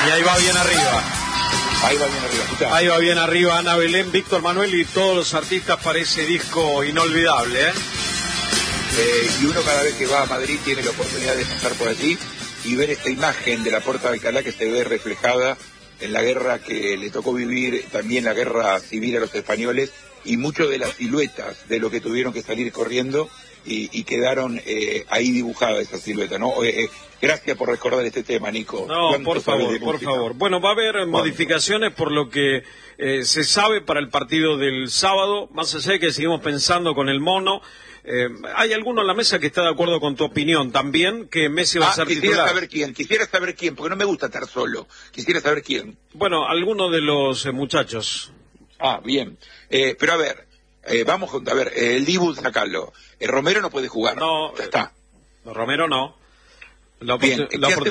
Y ahí va bien arriba. Ahí va bien arriba, escuchá. Ahí va bien arriba Ana Belén, Víctor Manuel y todos los artistas para ese disco inolvidable, ¿eh? Y uno cada vez que va a Madrid tiene la oportunidad de pasar por allí y ver esta imagen de la Puerta de Alcalá que se ve reflejada en la guerra que le tocó vivir, también la guerra civil a los españoles, y mucho de las siluetas de lo que tuvieron que salir corriendo y quedaron ahí dibujadas esas siluetas, ¿no? Gracias por recordar este tema, Nico. No, por favor. Bueno, va a haber modificaciones por lo que se sabe para el partido del sábado, más allá de que seguimos pensando con el mono. Hay alguno en la mesa que está de acuerdo con tu opinión también, que Messi va a ser titular. Quisiera saber quién, porque no me gusta estar solo. Quisiera saber quién. Bueno, alguno de los muchachos. Ah, bien. Pero a ver, vamos a ver, el Dibu, sacalo. Romero no puede jugar. No, ya está. Romero no. Bien,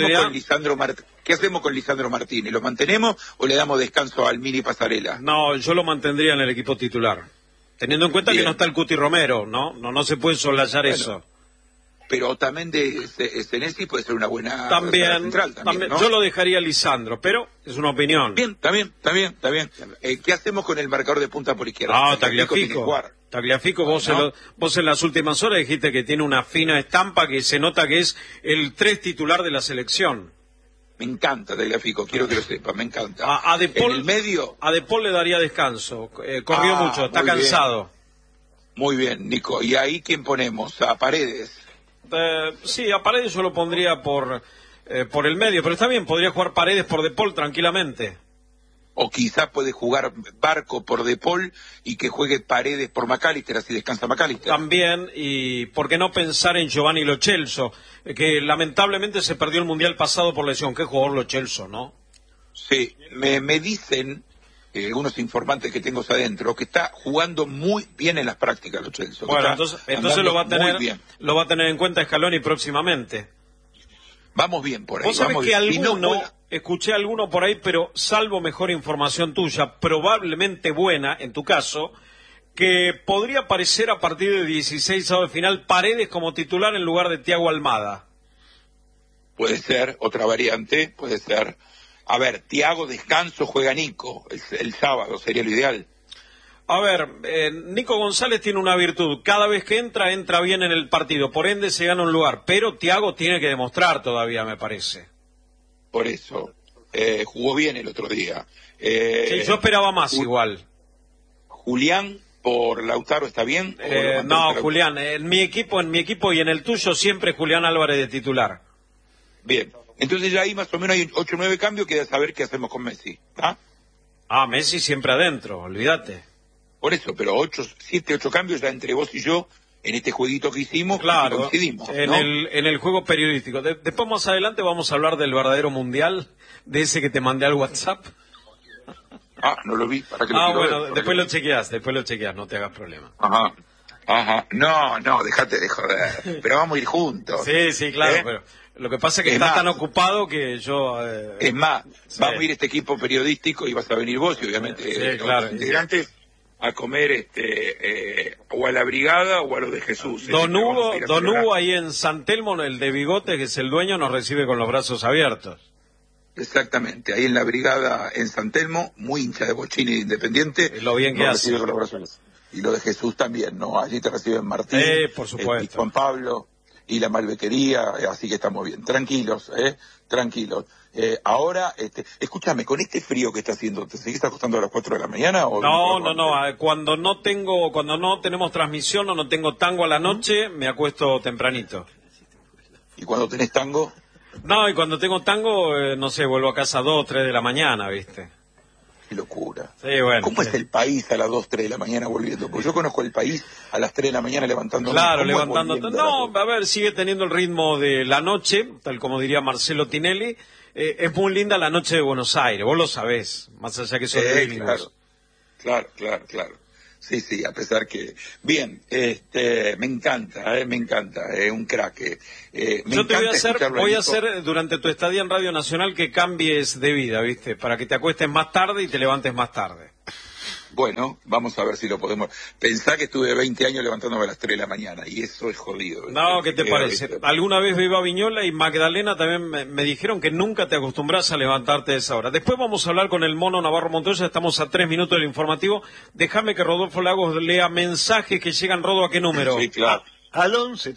¿qué hacemos con Lisandro Martínez? ¿Lo mantenemos o le damos descanso al Mini Pasarela? No, yo lo mantendría en el equipo titular. Teniendo en cuenta que no está el Cuti Romero, ¿no? No se puede soslayar eso. Pero también de Senesi puede ser una buena central también, ¿no? Yo lo dejaría a Lisandro, pero es una opinión. Bien, está bien. ¿Qué hacemos con el marcador de punta por izquierda? Ah, Tagliafico, vos en las últimas horas dijiste que tiene una fina estampa, que se nota que es el 3 titular de la selección. Me encanta Tagliafico, quiero que lo sepa, me encanta. A De Paul, en el medio... A De Paul le daría descanso, corrió mucho, está cansado. Muy bien, Nico. ¿Y ahí quién ponemos? ¿A Paredes? Sí, a Paredes yo lo pondría por el medio, pero está bien, podría jugar Paredes por De Paul tranquilamente. O quizá puede jugar Barco por De Paul y que juegue Paredes por McAllister, así descansa McAllister. También, y por qué no pensar en Giovanni Lo Celso, que lamentablemente se perdió el Mundial pasado por lesión. Qué jugador Lo Celso, ¿no? Sí, me dicen algunos informantes que tengo adentro que está jugando muy bien en las prácticas Lo Celso. Bueno, entonces lo va a tener en cuenta Scaloni próximamente. Vamos bien por ahí. Vos sabés que escuché alguno por ahí, pero salvo mejor información tuya, probablemente buena, en tu caso, que podría aparecer a partir de 16 de final Paredes como titular en lugar de Thiago Almada. Puede ser, otra variante, puede ser. A ver, Thiago descanso, juega Nico, el sábado sería lo ideal. A ver, Nico González tiene una virtud, cada vez que entra bien en el partido, por ende se gana un lugar, pero Thiago tiene que demostrar todavía, me parece. Por eso, jugó bien el otro día. Sí, yo esperaba más igual. Julián por Lautaro está bien. No, Julián, en mi equipo y en el tuyo siempre Julián Álvarez de titular. Bien, entonces ya ahí más o menos hay 8 o 9 cambios, queda saber qué hacemos con Messi. Messi siempre adentro, olvídate. Por eso, pero 7, 8 cambios ya entre vos y yo en este jueguito que hicimos. Claro, coincidimos, en ¿no? el juego periodístico. Después más adelante vamos a hablar del verdadero mundial, de ese que te mandé al WhatsApp. No lo vi. ¿Para qué lo bueno, ver? después lo chequeas, no te hagas problema. Ajá. No, déjate de joder. Pero vamos a ir juntos. Sí, claro, pero lo que pasa es que está tan ocupado que yo... Es más, vamos a ir este equipo periodístico y vas a venir vos y obviamente claro. Los integrantes a comer o a la Brigada o a lo de Jesús. Don Hugo ahí en San Telmo, el de Bigote, que es el dueño, nos recibe con los brazos abiertos. Exactamente, ahí en la Brigada en San Telmo, muy hincha de Bochini de Independiente. Lo bien que hace. Con los brazos. Y lo de Jesús también, ¿no? Allí te reciben Martín, por supuesto. Y Juan Pablo y la Malbequería, así que estamos bien. Tranquilos, tranquilos. Ahora, escúchame, con este frío que está haciendo, ¿te seguís acostando a las 4 de la mañana? ¿O no. Cuando no tenemos transmisión o no tengo tango a la noche, me acuesto tempranito. ¿Y cuando tenés tango? No, y cuando tengo tango, no sé, vuelvo a casa a 2, 3 de la mañana, ¿viste? Qué locura. Sí, bueno. ¿Cómo es el país a las 2, 3 de la mañana volviendo? Porque yo conozco el país a las 3 de la mañana levantando. Claro, levantando. No, a ver, sigue teniendo el ritmo de la noche, tal como diría Marcelo Tinelli. Es muy linda la noche de Buenos Aires, vos lo sabés, más allá que sos gringos. Claro. Sí, a pesar que... Bien, me encanta, un crack. Yo te voy a hacer durante tu estadía en Radio Nacional que cambies de vida, ¿viste? Para que te acuestes más tarde y te levantes más tarde. Bueno, vamos a ver si lo podemos. Pensá que estuve 20 años levantándome a las 3 de la mañana y eso es jodido. No, ¿qué te parece? Alguna vez viva Viñola y Magdalena también me dijeron que nunca te acostumbras a levantarte a esa hora. Después vamos a hablar con el Mono Navarro Montoya, estamos a 3 minutos del informativo. Déjame que Rodolfo Lagos lea mensajes que llegan. Rodo, ¿a qué número? Sí, claro. Al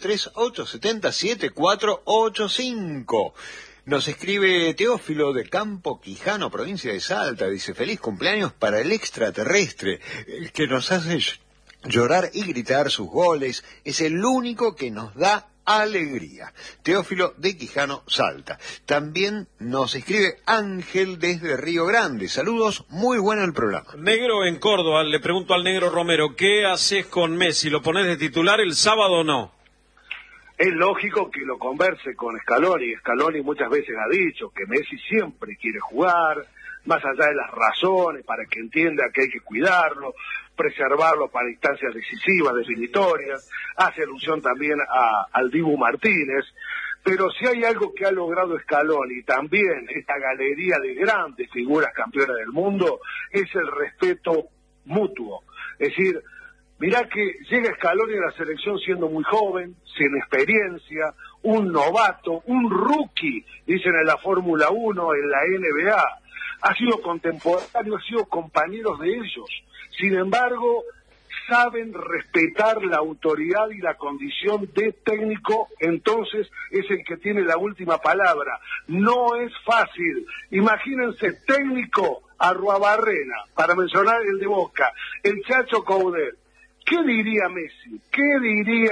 11-3870-7485. Nos escribe Teófilo de Campo Quijano, provincia de Salta. Dice: feliz cumpleaños para el extraterrestre, el que nos hace llorar y gritar sus goles. Es el único que nos da alegría. Teófilo de Quijano, Salta. También nos escribe Ángel desde Río Grande. Saludos, muy bueno el programa. Negro en Córdoba, le pregunto al Negro Romero, ¿qué haces con Messi? ¿Lo pones de titular el sábado o no? Es lógico que lo converse con Scaloni. Scaloni muchas veces ha dicho que Messi siempre quiere jugar, más allá de las razones, para que entienda que hay que cuidarlo, preservarlo para instancias decisivas, definitorias. Hace alusión también al Dibu Martínez. Pero si hay algo que ha logrado Scaloni, también esta galería de grandes figuras campeonas del mundo, es el respeto mutuo. Es decir, mirá que llega Scaloni a la selección siendo muy joven, sin experiencia, un novato, un rookie, dicen en la Fórmula 1, en la NBA. Ha sido contemporáneo, ha sido compañeros de ellos. Sin embargo, saben respetar la autoridad y la condición de técnico, entonces es el que tiene la última palabra. No es fácil. Imagínense, técnico Arruabarrena, para mencionar el de Boca, el Chacho Coudet. ¿Qué diría Messi? ¿Qué diría,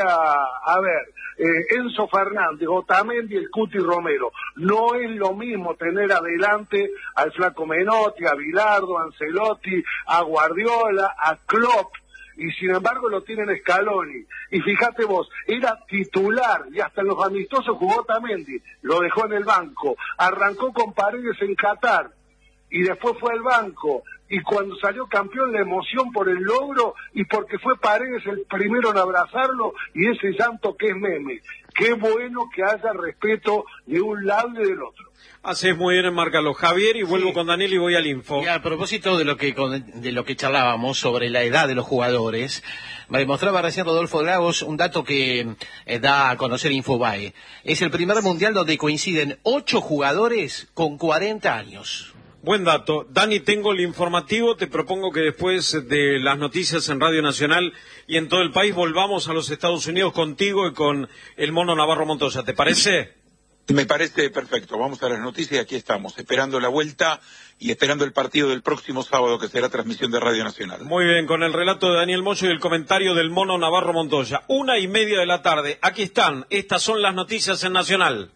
Enzo Fernández, Otamendi y el Cuti Romero? No es lo mismo tener adelante al Flaco Menotti, a Bilardo, a Ancelotti, a Guardiola, a Klopp, y sin embargo lo tienen Scaloni. Y fíjate vos, era titular y hasta en los amistosos jugó Otamendi, lo dejó en el banco, arrancó con Paredes en Qatar y después fue al banco. Y cuando salió campeón, la emoción por el logro y porque fue Paredes el primero en abrazarlo y ese llanto que es meme. Qué bueno que haya respeto de un lado y del otro. Haces muy bien en Márcalo, Javier, y vuelvo con Daniel y voy al info. Y a propósito de lo que charlábamos sobre la edad de los jugadores, me demostraba recién Rodolfo Lagos un dato que da a conocer Infobae. Es el primer mundial donde coinciden 8 jugadores con 40 años. Buen dato. Dani, tengo el informativo. Te propongo que después de las noticias en Radio Nacional y en todo el país volvamos a los Estados Unidos contigo y con el Mono Navarro Montoya. ¿Te parece? Me parece perfecto. Vamos a las noticias y aquí estamos, esperando la vuelta y esperando el partido del próximo sábado, que será transmisión de Radio Nacional. Muy bien, con el relato de Daniel Moyo y el comentario del Mono Navarro Montoya. 1:30 de la tarde. Aquí están. Estas son las noticias en Nacional.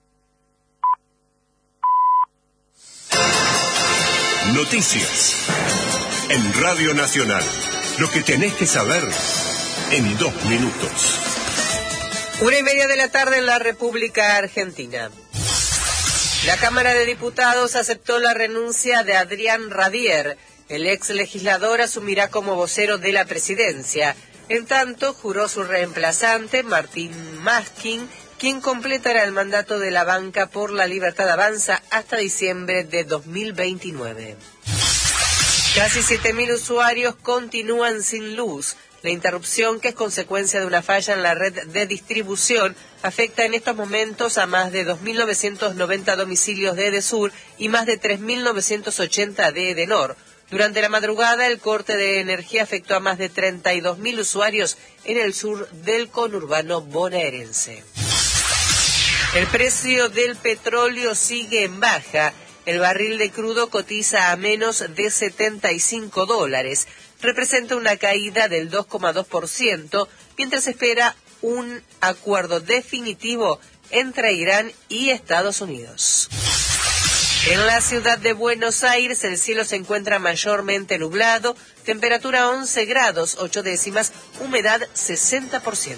Noticias en Radio Nacional. Lo que tenés que saber en 2 minutos. 1:30 de la tarde en la República Argentina. La Cámara de Diputados aceptó la renuncia de Adrián Radier. El ex legislador asumirá como vocero de la presidencia. En tanto, juró su reemplazante, Martín Maskin, quien completará el mandato de la Banca por la Libertad Avanza hasta diciembre de 2029. Casi 7.000 usuarios continúan sin luz. La interrupción, que es consecuencia de una falla en la red de distribución, afecta en estos momentos a más de 2.990 domicilios de Edesur y más de 3.980 de Edenor. Durante la madrugada, el corte de energía afectó a más de 32.000 usuarios en el sur del conurbano bonaerense. El precio del petróleo sigue en baja. El barril de crudo cotiza a menos de $75. Representa una caída del 2,2%, mientras se espera un acuerdo definitivo entre Irán y Estados Unidos. En la ciudad de Buenos Aires el cielo se encuentra mayormente nublado, temperatura 11 grados 8 décimas, humedad 60%.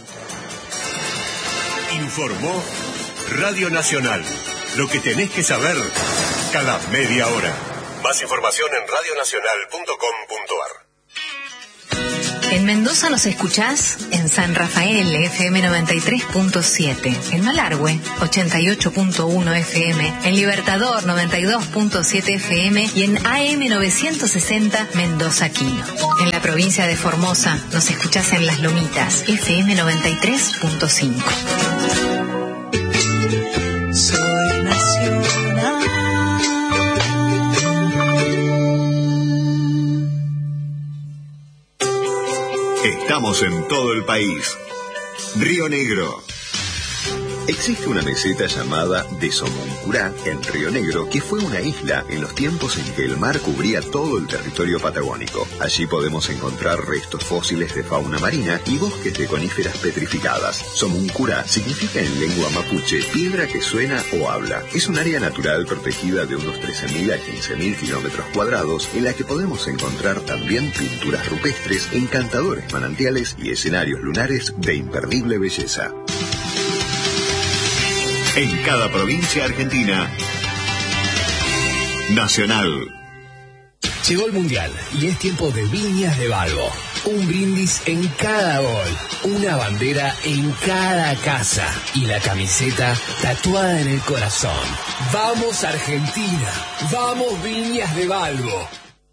Informó Radio Nacional. Lo que tenés que saber cada media hora. Más información en radionacional.com.ar. En Mendoza nos escuchás en San Rafael, FM 93.7, en Malargüe, 88.1 FM, en Libertador, 92.7 FM y en AM 960 Mendoza Quino. En la provincia de Formosa nos escuchás en Las Lomitas, FM 93.5. Soy nacional. Estamos en todo el país. Río Negro. Existe una meseta llamada de Somoncurá, en Río Negro, que fue una isla en los tiempos en que el mar cubría todo el territorio patagónico. Allí podemos encontrar restos fósiles de fauna marina y bosques de coníferas petrificadas. Somoncurá significa en lengua mapuche piedra que suena o habla. Es un área natural protegida de unos 13.000 a 15.000 kilómetros cuadrados, en la que podemos encontrar también pinturas rupestres, encantadores manantiales y escenarios lunares de imperdible belleza. En cada provincia argentina, Nacional. Llegó el Mundial y es tiempo de Viñas de Balbo. Un brindis en cada gol, una bandera en cada casa y la camiseta tatuada en el corazón. ¡Vamos Argentina! ¡Vamos Viñas de Balbo!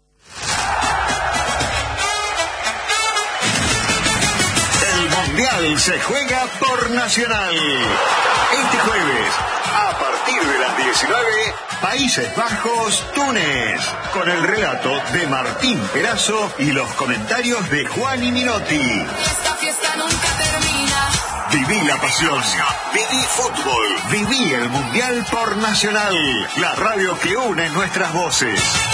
El Mundial se juega por Nacional. Este jueves, a partir de las 19, Países Bajos, Túnez, con el relato de Martín Perazo y los comentarios de Juan Minotti. Esta fiesta nunca termina. Viví la pasión, viví fútbol, viví el Mundial por Nacional, la radio que une nuestras voces.